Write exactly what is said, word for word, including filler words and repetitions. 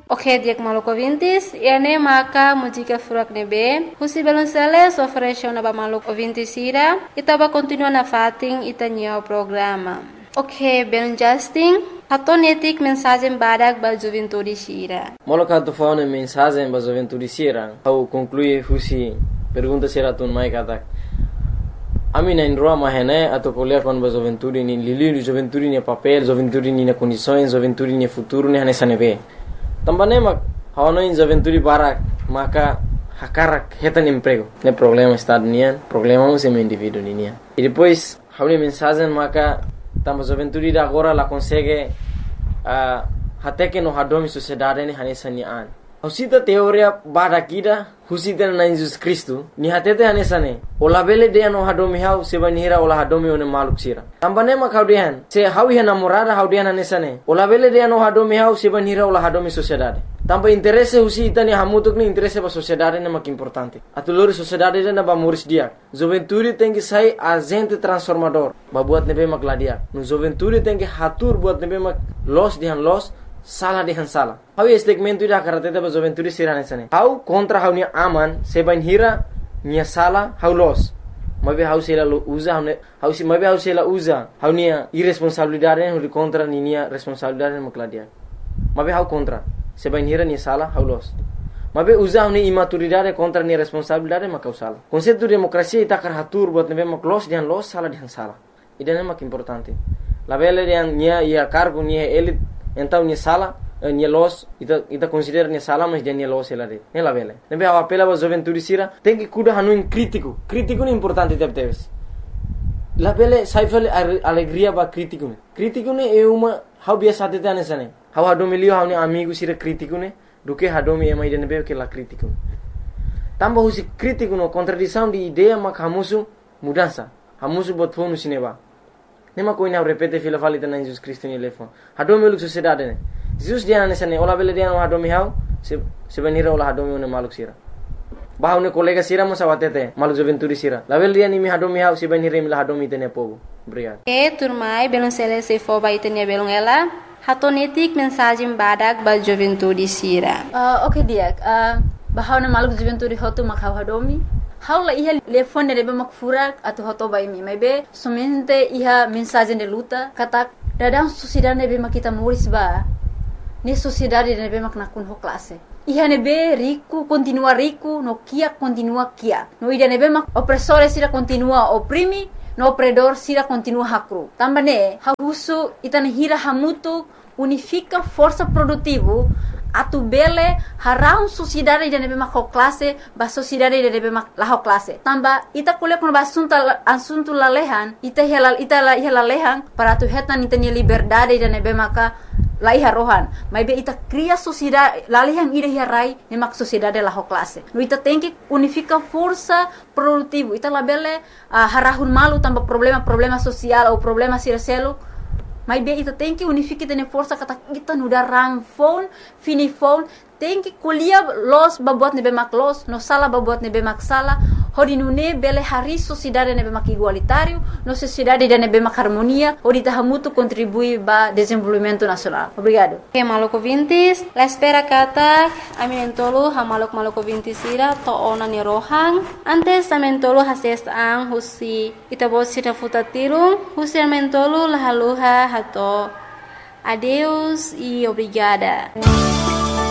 Ok, diak maluco ouvintes, ene maka música furak nebe, husi balonceles oferece na ba maluco ouvintes ira, itaba continua na fating itanya o programa. Ok, ben Justin, hatonetik mensagem badak ba juventude sira. Moloka tu faune mensagem ba juventude sira, au conclui husi pergunta sira tun mai katak. Ami na indroa mahene atau kuliah kon ba juventude ni lili juventude ni papel, juventude ni na condições, juventude ni futuro ni hanesa nebe. Tambane mak hawana in juventude barak maka hakarak hetan emprego. Ne problema estado nian, problema um sem indivíduo nian. E depois hauni mensagem maka tamba juventude da agora la consegue uh, até que no hadomi sociedade ni hanesa ni an. Husita teoria bada kida husita na Jesus Cristo ni hatete hanesa ne. Ola bele de no hadomi hau seba nihira ola hadomi one maluk sira. Tambane mak haudian se hau ia namorada haudian hanesa ne. Ola bele de no hadomi hau seba nihira ola hadomi sociedade. Tamba interesse husita ni hamutuk ni interesse ba sociedade ne mak importante. Atulori sociedade na ba muris dia. Juventude tem que sair agente transformador. Ba buat nebe mak ladia. No juventude tem que hatur buat nebe mak los dihan los salah dihan salah. Hau segmento ida karatete ba juventude sirane sane. Hau kontra hau ni aman seban hira nia salah hau los. Mabe hau sela usa hau hau si mabe hau sela usa hau nia irresponsabilidade hau contra ni nia responsabilidade mak ladia. Mabe hau kontra seban hira nia salah hau los. Mabe usa hau ni imaturidade contra nia responsabilidade mak hau salah. Konsep demokrasia ita kar hatur buat nebe mak los dihan los salah dihan salah. Idane mak importante. La vele dihan nia ia cargo nia elit então nia sala nia los ita ita considera nia sala mas dia nia los ela de ela vele nebe a apela ba juventude sira tem que cuida hanu in crítico crítico é importante teve teves la vele sai fale alegria ba crítico crítico ne é uma hau biasa tete anesane hau hadomilio hau ni amigo sira crítico ne do que hadomi é mais de nebe que la crítico tamba husi crítico no contradição de ideia mak hamusu mudança hamusu bot fonu sineba. Nema koina repete fila falita na Jesus Cristo ni lefo. Hadomi uluk sociedade ne. Jesus dia na sene ola bele dia no hadomi hau se se benira ola hadomi one maluk sira. Bahau ne kolega sira mo sawatete maluk juventude sira. La bele dia ni mi hadomi hau se benira mi la hadomi tene povo. Obrigado. E turmai belum sele se fo ba itenia belum ela. Hatonetik mensagem badak ba juventude sira. Uh, okay dia. Uh, bahau ne maluk juventude hotu makhau hadomi. Haula iha telefone nebe mak furak atau hoto bai mi maybe somente iha mensagem de luta kata dadang sociedade nebe mak kita muris ba ni sociedade nebe mak nakun ho classe iha nebe rico continua rico no kia continua kia no ida nebe mak opressore sira continua oprimi no opredor sira continua hakru tambane hahusu itane hira hamutu unifica força produtivo atu bele harau sociedade de nebe mak classe ba sociedade de nebe mak la classe tamba ita kuliah kon basunta asunto lalehan ita helal ita la helalehan para tu hetan itani liberdade de nebe maka la iha rohan maybe ita cria sociedade lalehan ida hirai ne mak sociedade la classe no ita tem que unifica força produtivo ita la bele uh, harahun malu tamba problema problema social ou problema siraselo. Mas bem, ita tem que unificar tene força kata kita nuda rang phone, fini phone, tem que kuliah los babuat nebe mak los, no sala babuat nebe mak sala, hodi nune bele hari sociedade nebe mak igualitário, no sociedade de nebe mak harmonia, hodi tahamutu contribui ba desenvolvimento nacional. Obrigado. Okay, maluco vintis, la espera kata, aminentolo ha maluk maluco vintis ira to ona ni rohang, antes amentolo hases ang husi itabot sita futatilung, husi amentolo lahaluha hato. Adeus e obrigada.